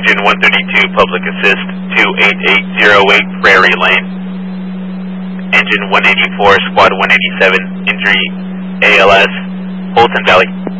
Engine 132, Public Assist, 28808 Prairie Lane. Engine 184, Squad 187, injury ALS, Holton Valley.